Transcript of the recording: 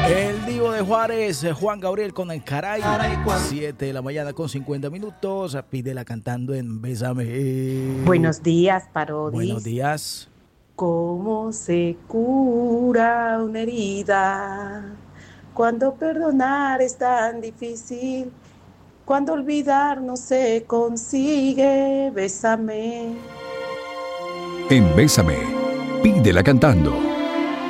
El Divo de Juárez, Juan Gabriel con el Caray. 7 de la mañana con 50 minutos. Pídela cantando en Bésame. Buenos días, Parodis. Buenos días. ¿Cómo se cura una herida? Cuando perdonar es tan difícil, cuando olvidar no se consigue. Bésame. En Bésame, pídela cantando.